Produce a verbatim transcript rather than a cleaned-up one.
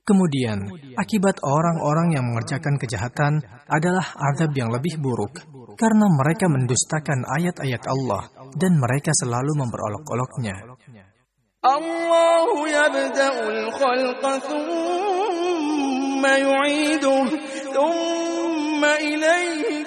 Kemudian, akibat orang-orang yang mengerjakan kejahatan adalah azab yang lebih buruk, karena mereka mendustakan ayat-ayat Allah dan mereka selalu memperolok-oloknya. Allahu yabda'ul khalqa thumma yu'iduhu thumma ilayhi